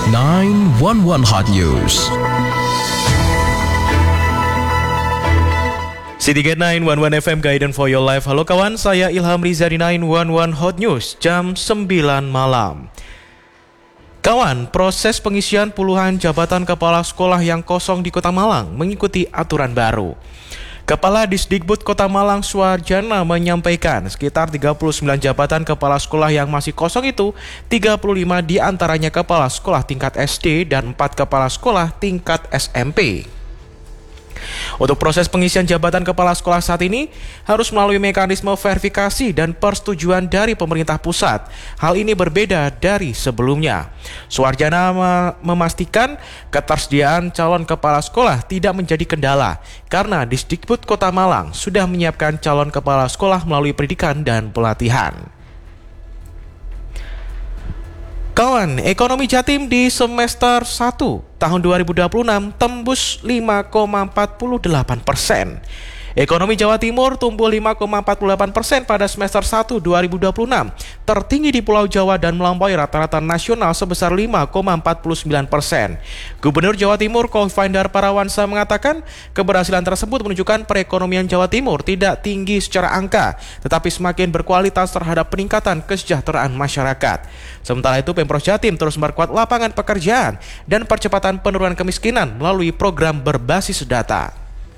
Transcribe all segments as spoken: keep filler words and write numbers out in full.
sembilan satu satu Hot News. City Gate sembilan satu satu F M Guidance for Your Life. Halo kawan, saya Ilham Riza di sembilan satu satu Hot News jam sembilan malam. Kawan, proses pengisian puluhan jabatan kepala sekolah yang kosong di Kota Malang mengikuti aturan baru. Kepala Disdikbud Kota Malang Suarjana menyampaikan sekitar tiga puluh sembilan jabatan kepala sekolah yang masih kosong itu, tiga puluh lima diantaranya kepala sekolah tingkat S D dan empat kepala sekolah tingkat S M P. Untuk proses pengisian jabatan kepala sekolah saat ini harus melalui mekanisme verifikasi dan persetujuan dari pemerintah pusat. Hal ini berbeda dari sebelumnya. Suarjana memastikan ketersediaan calon kepala sekolah tidak menjadi kendala karena Disdikbud Kota Malang sudah menyiapkan calon kepala sekolah melalui pendidikan dan pelatihan. Kawan, ekonomi Jatim di semester satu tahun dua ribu dua puluh enam tembus lima koma empat delapan persen. Ekonomi Jawa Timur tumbuh lima koma empat delapan persen pada semester satu dua ribu dua puluh enam, tertinggi di Pulau Jawa dan melampaui rata-rata nasional sebesar lima koma empat sembilan persen. Gubernur Jawa Timur Khofifah Indar Parawansa mengatakan keberhasilan tersebut menunjukkan perekonomian Jawa Timur tidak tinggi secara angka, tetapi semakin berkualitas terhadap peningkatan kesejahteraan masyarakat. Sementara itu, Pemprov Jatim terus memperkuat lapangan pekerjaan dan percepatan penurunan kemiskinan melalui program berbasis data.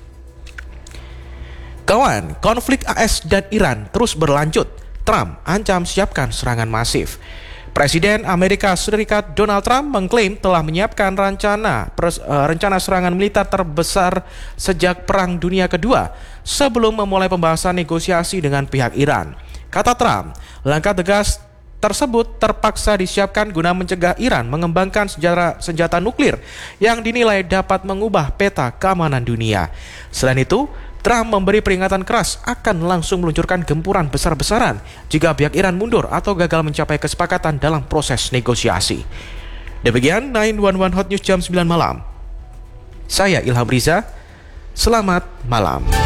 Kawan, konflik A S dan Iran terus berlanjut. Trump ancam siapkan serangan masif. Presiden Amerika Serikat Donald Trump mengklaim telah menyiapkan rencana pers, uh, rencana serangan militer terbesar sejak Perang Dunia Kedua sebelum memulai pembahasan negosiasi dengan pihak Iran. Kata Trump, langkah tegas tersebut terpaksa disiapkan guna mencegah Iran mengembangkan senjata, senjata nuklir yang dinilai dapat mengubah peta keamanan dunia. Selain itu, Trump memberi peringatan keras akan langsung meluncurkan gempuran besar-besaran jika pihak Iran mundur atau gagal mencapai kesepakatan dalam proses negosiasi. Demikian sembilan satu satu Hot News jam sembilan malam. Saya Ilham Riza, selamat malam.